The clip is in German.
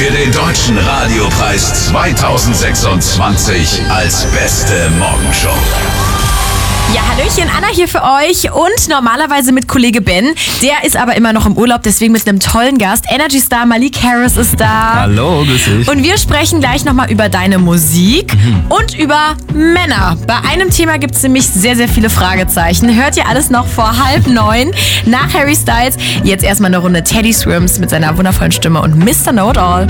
für den Deutschen Radiopreis 2026 als beste Morgenshow. Ja, Hallöchen, Anna hier für euch und normalerweise mit Kollege Ben. Der ist aber immer noch im Urlaub, deswegen mit einem tollen Gast. Energy Star Malik Harris ist da. Hallo, grüß dich. Und wir sprechen gleich nochmal über deine Musik und über Männer. Bei einem Thema gibt es nämlich sehr, sehr viele Fragezeichen. Hört ihr alles noch vor 8:30 nach Harry Styles. Jetzt erstmal eine Runde Teddy Swims mit seiner wundervollen Stimme und Mr. Know-It-All.